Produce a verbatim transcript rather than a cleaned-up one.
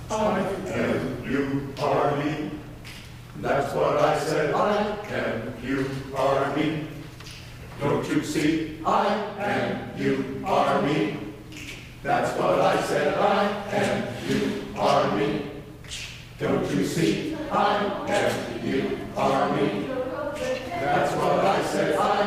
I am you are me. That's what I said. I am you are me. Don't you see? I am you are me. That's what I said. I am you are me. Don't you see? I am you are me. That's what I said. I